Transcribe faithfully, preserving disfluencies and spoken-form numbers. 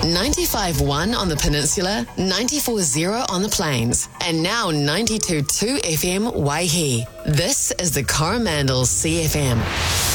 ninety-five point one on the peninsula, ninety-four point zero on the plains, and now ninety-two point two F M Waihi. This is the Coromandel C F M.